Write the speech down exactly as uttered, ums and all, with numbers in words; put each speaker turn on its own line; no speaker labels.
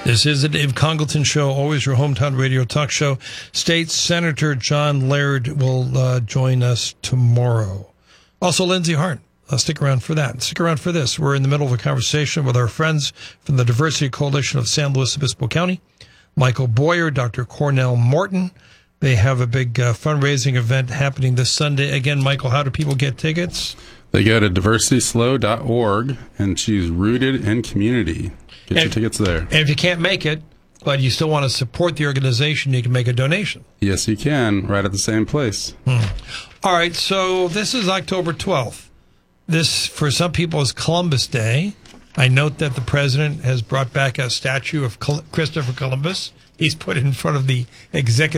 This is the Dave Congleton Show, always your hometown radio talk show. State Senator John Laird will uh, join us tomorrow. Also, Lindsay Hart. Uh, stick around for that. Stick around for this. We're in the middle of a conversation with our friends from the Diversity Coalition of San Luis Obispo County, Michael Boyer, Doctor Cornell Morton. They have a big uh, fundraising event happening this Sunday. Again, Michael, how do people get tickets?
They go to diversity slow dot org and choose Rooted in Community. Get
and,
your tickets there.
And if you can't make it, but you still want to support the organization, you can make a donation.
Yes, you can, right at the same place.
Hmm. All right, so this is October twelfth. This, for some people, is Columbus Day. I note that the president has brought back a statue of Christopher Columbus. He's put in front of the executive